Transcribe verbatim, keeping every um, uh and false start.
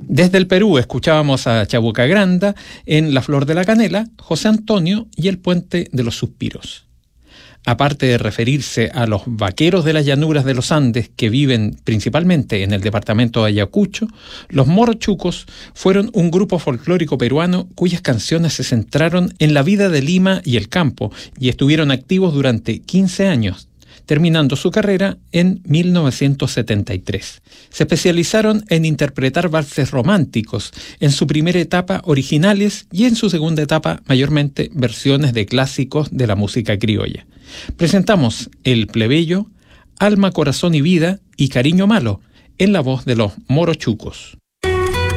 Desde el Perú escuchábamos a Chabuca Granda en La Flor de la Canela, José Antonio y El Puente de los Suspiros. Aparte de referirse a los vaqueros de las llanuras de los Andes que viven principalmente en el departamento de Ayacucho, los moros chucos fueron un grupo folclórico peruano cuyas canciones se centraron en la vida de Lima y el campo y estuvieron activos durante quince años, terminando su carrera en mil novecientos setenta y tres. Se especializaron en interpretar valses románticos, en su primera etapa originales y en su segunda etapa mayormente versiones de clásicos de la música criolla. Presentamos El Plebeyo, Alma, Corazón y Vida y Cariño Malo, en la voz de los moros chucos.